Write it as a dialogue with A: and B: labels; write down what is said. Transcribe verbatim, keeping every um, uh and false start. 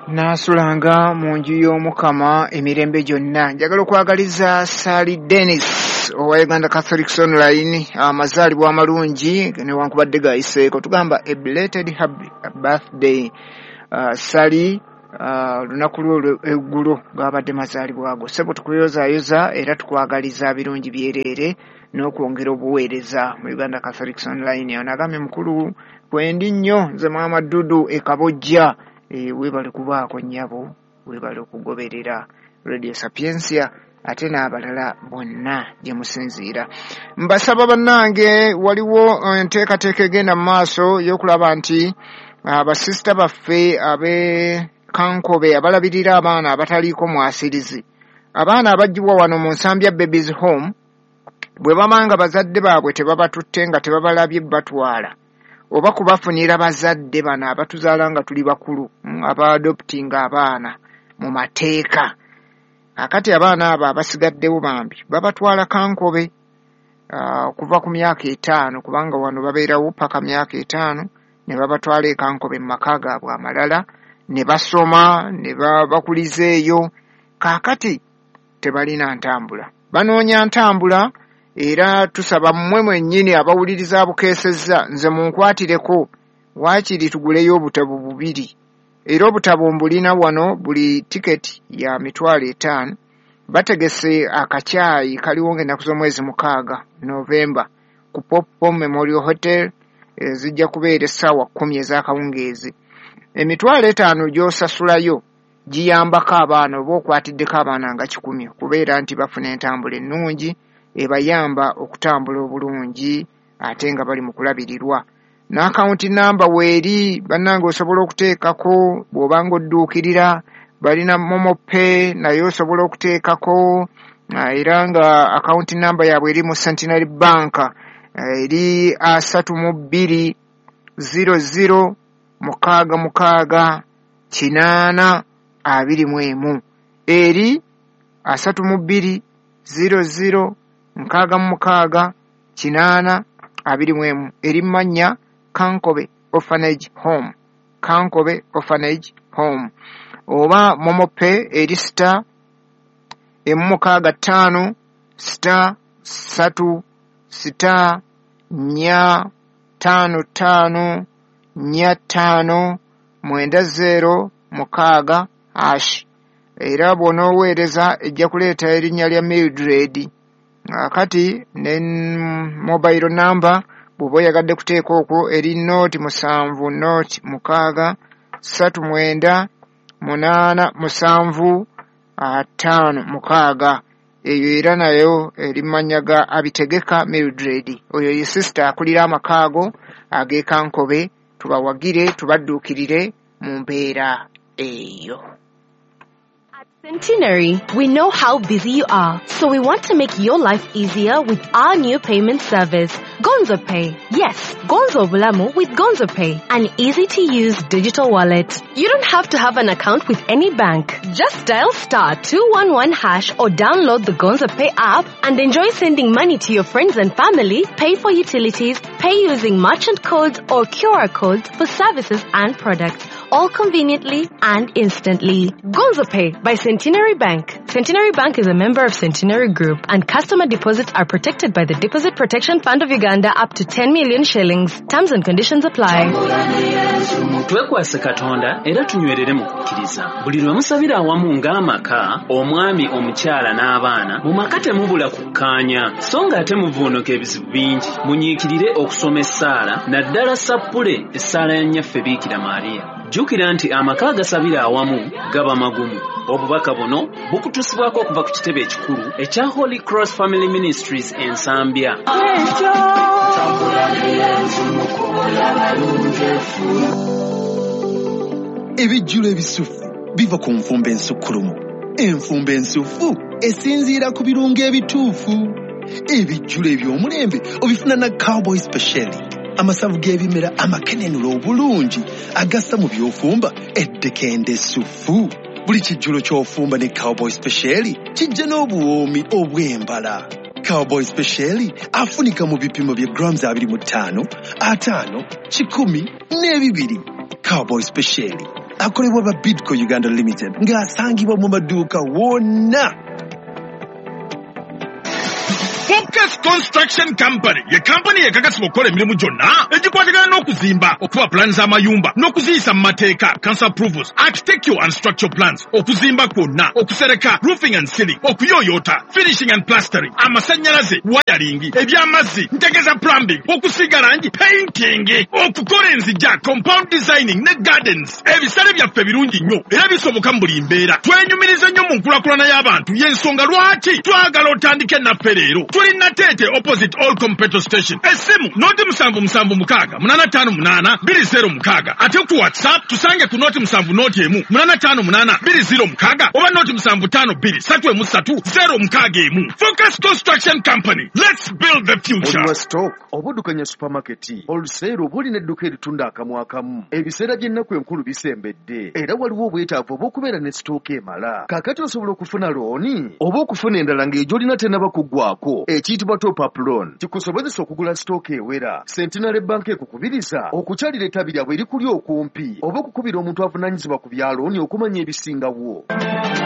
A: Nasulanga mu nju y'Omukama emirembe gyonna. Njagala okwagaliza Sally Dennis owa Uganda Catholic Online amazaalibwa amalungi newankubadde gayiseeko. Tugamba a belated happy birthday uh, Sally. Uh, lunaku lwo eggulo gabadde mazaalibwa ago. Sebo tukuyozaayoza era tukwagaliza birungi byerere n'okwongera obuweereza mu Uganda Catholic Online. Anagambye mukulu kwendi nnyo nze Mama Dudu e Kabojja. E, webale kubaako nnyabo, webale okugoberera Radio Sapiensia ate n'abalala bonna gye musinziira. Mbasaba bannange waliwo enteekateeka egenda mu maaso y'okulaba nti abasisita baffe abe Kankobe abalabirira abaana abataliiko mwasirizi, abaana abajjibwa wano mu Nsambya Babies Home, bwe bamanga bazadde baabwe tebabatutte nga tebabalabye batwala oba kubafunira bazadde bana abatuzaala nga tuli bakulu abaadoptinga abaana mu mateeka. Akati abaana abo abasigaddewo bambi babatwala Kankobe uh, kuva ku myaka etaano kubanga wano babeerawo paka myaka etaano ne babatwala e Kankobe mu maka gaabwe amalala ne basoma ne bakulizeeyo. Kaakati tebalina ntambula, banoonya ntambula. Era tusaba mmwe mwennyini abawuliriza bukeesezza nze munkwatireko waakiri tuguleyo obutabo bubiri. Era obutabo mbulina wano buli tiketi ya mitwalo etaano. Bategese akacaayi kaliwo ng'ennaku z'omwezi mukaaga Novemba ku Popcorn Memorial Hotel. E, zijja kubeera essaawa kkumi ez'akawungeezi. Emitwalo etaano gy'osasulayo giyambako abaana oba okwatiddeko abaana nga kikumi okubeera nti bafuna entambula ennungi ebayamba okutambula obulungi ate nga bali mu kulabirirwa. N'akawunti namba weeri bannange osobola okuteekako bw'obanga odduukirira. Balina Momo Pay naye osobola okuteekako era nga akawunti namba yaabwe eri mu Centenary Bank eri asatu mu bbiri ziro ziro mukaaga mukaaga kinaana abiri mu emu eri asatu mu bbiri ziro ziro mukaaga mu mukaaga kinaana abiri mu emu eri mannya Kankobe Orphanage Home, Kankobe Orphanage Home. Oba Momo Pay eri star emu mukaaga ttaano star satu star nnya ttaano ttaano nnya ttaano mwenda zero mukaaga hash. Era bw'onooweereza ejja kuleeta erinnya lya Mildred. Kati ne mobile number bw'oba oyagadde kuteeka okwo eri nooti musanvu nooti mukaaga ssatu mwenda munaana musanvu ataano mukaaga. Eyo era nayo eri mannya ga Abitegeka Mildred. Oyo ye sister akulira amakaago ag'e Kankobe. Tubawagire tubadduukirire mu mbeera eyo.
B: Centenary, we know how busy you are, so we want to make your life easier with our new payment service, Gonzo Pay. Yes, Gonzo Bulamu with Gonzo Pay, an easy-to-use digital wallet. You don't have to have an account with any bank. Just dial star two one one hash or download the Gonzo Pay app and enjoy sending money to your friends and family, pay for utilities, pay using merchant codes or Q R codes for services and products, all conveniently and instantly. Gonzo Pay by Centenary Bank. Centenary Bank is a member of Centenary Group, and customer deposits are protected by the Deposit Protection Fund of Uganda up to ten million shillings. Terms and conditions apply.
C: Twekwase Katonda era tunywerere mu kukkiriza. Buli lwe musabira awamu ng'amaka, omwami, omukyala n'abaana, mu maka temubula kukkaanya, so nga ate muvvuunuka ebizibu bingi. Munyiikirire okusoma essaala, naddala sappule essaala ya nnyaffe Biikira Maariya. Jjukira nti amaka agasabira awamu gaba magumu. Obubaka buno bukutusibwako okuva ku kitebe ekikulu ekya Holy Cross Family Ministries Ensambya.
D: Ebijjulo ebisufu biva ku nfumba ensukkulumu. Enfumba ensufu esinziira ku birungo ebituufu. Ebijjulo eby'omulembe obifuna na Cowboy Special. Amasavu g'ebimera amakenenula obulungi agassa mu by'ofumba eddekende essufu. Buli kijjulo ky'ofumba ne Cowboy Special kijja n'obuwoomi obw'embala. Cowboy Special afunika mu bipimo bya grams abiri mu ttaano, ataano, kikumi n'ebibiri. Cowboy Special akolebwa ba Bidco Uganda Limited ng'asangibwa mu maduuka wonna.
E: Focus Construction Company ye company ekakasibwa okukola emirimu gyonna egikwatagana n'okuzimba, okuba plans z'amayumba n'okuziyisa mu mateeka, council approvals, architectural and structural plans, okuzimba kwonna, okusereka, roofing and ceiling, okuyooyoota, finishing and plastering, amasannyalaze, wiring, eby'amazzi, ntegeza plumbing, okusiiga langi, painting, okukola enzija, compound designing ne gardens. Ebisale byaffe birungi nnyo era bisoboka mu buli mbeera. Twenyumiriza nnyo mu nkulaakulana y'abantu, y'ensonga lwaki twagala otandike naffe leero. Tuli Natete opposite Olcom petrol station. Esimu noti musanvu musanvu mukaaga munana tano munana biri zero mukaaga. Ate ku WhatsApp tusange ku noti musanvu noti emu munana tano munana biri zero mukaaga oba noti musanvu tano biri satu emu satu zero mukaaga emu. Focus Construction Company. Let's build the future.
F: Oliwa stock obudukanya supermarket wholesale obuli n'edduka eritunda akamu akamu. Ebiseera by'ennaku enkulu bisembedde era waliwo obwetaavu obw'okubeera ne stock emala. Kaakati osobola okufuna looni oba okufuna endala ng'egyolina tennaba kuggwako ekiyitibwa top up loan. Kikusobozesa okugula stock ewera. Centenary Bank ekukubiriza okukyalira ettabi lyabwe erikuli okumpi oba okukubira omuntu avunaanyizibwa ku bya looni okumanya ebisingawo.